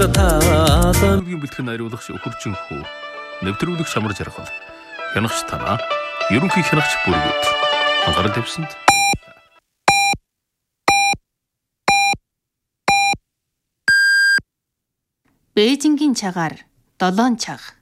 Таалан бэлтгэн найруулагч Хөржин хүү нэвтрүүлэг шамар жаргал хянагч танаа ерөнхий хянагч бүргэд анхаарал тавьсанд Бээжингийн цагаар 7 цаг